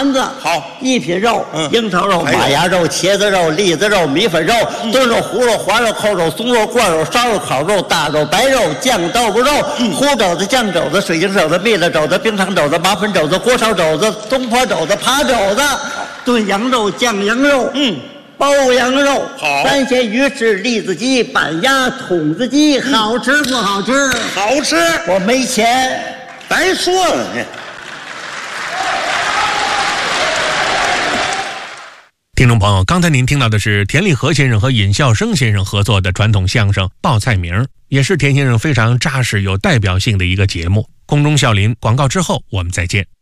盘子。 好， 一品肉，樱桃肉、 还有马牙肉、茄子肉、栗子肉、米粉肉、炖肉、糊肉、滑肉、扣肉、松肉、灌肉、烧肉、烤肉、大肉、白肉、酱豆腐肉、烀肘子、酱肘子、水晶肘子、蜜了肘子、冰糖肘子、麻粉肘子、锅烧肘子、东坡肘子、扒肘子、炖羊肉、酱羊肉，包羊肉， 好三鲜鱼翅、栗子鸡、板鸭、筒子鸡，好吃不好吃？ 好吃， 我没钱。 白说了你。 听众朋友，刚才您听到的是田立和先生和尹笑声先生合作的传统相声《报菜名》，也是田先生非常扎实有代表性的一个节目。空中笑林广告之后我们再见。